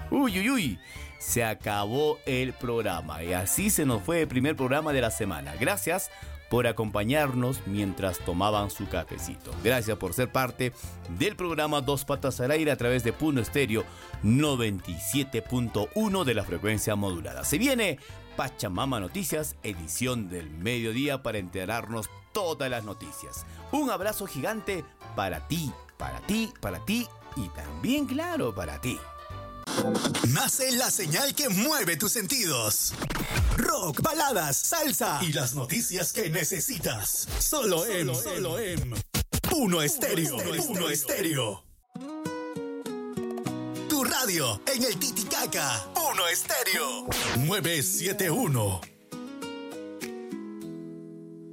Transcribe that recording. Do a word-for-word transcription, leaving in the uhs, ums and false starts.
Uy, uy, uy. Se acabó el programa y así se nos fue el primer programa de la semana. Gracias por acompañarnos mientras tomaban su cafecito. Gracias por ser parte del programa Dos Patas al Aire a través de Puno Estéreo noventa y siete punto uno de la frecuencia modulada. Se viene Pachamama Noticias, edición del mediodía para enterarnos todas las noticias. Un abrazo gigante para ti, para ti, para ti y también, claro, para ti. Nace la señal que mueve tus sentidos. Rock, baladas, salsa y las noticias que necesitas. Solo en, solo en Puno Estéreo. Puno Estéreo. Tu radio en el Titicaca. Puno Estéreo. nueve siete uno.